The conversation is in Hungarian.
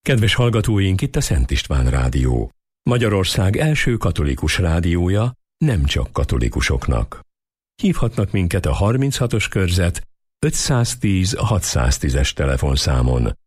Kedves hallgatóink, itt a Szent István Rádió. Magyarország első katolikus rádiója, nem csak katolikusoknak. Hívhatnak minket a 36-os körzet 510 610-es telefonszámon,